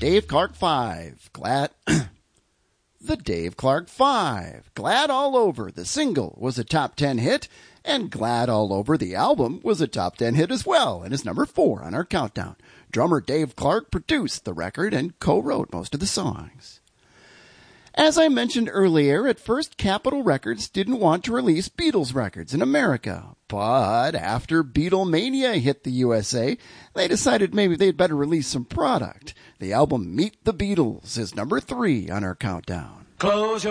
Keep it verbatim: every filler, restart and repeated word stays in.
Dave Clark Five. Glad... The Dave Clark Five. Glad All Over, the single, was a top ten hit, and Glad All Over, the album, was a top ten hit as well, and is number four on our countdown. Drummer Dave Clark produced the record and co-wrote most of the songs. As I mentioned earlier, at first Capitol Records didn't want to release Beatles records in America. But after Beatlemania hit the U S A, they decided maybe they'd better release some product. The album Meet the Beatles is number three on our countdown. Close your